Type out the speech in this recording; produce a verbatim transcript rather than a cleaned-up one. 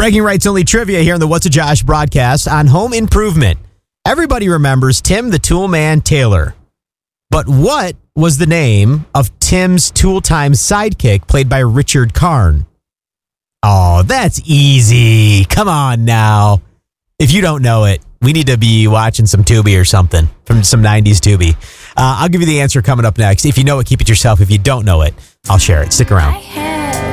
Bragging rights only trivia here on the What's a Josh broadcast on Home Improvement. Everybody remembers Tim the Toolman Taylor. But what was the name of Tim's Tool Time sidekick played by Richard Karn? Oh, that's easy. Come on now. If you don't know it, we need to be watching some Tubi or something from some nineties Tubi. Uh, I'll give you the answer coming up next. If you know it, keep it yourself. If you don't know it, I'll share it. Stick around.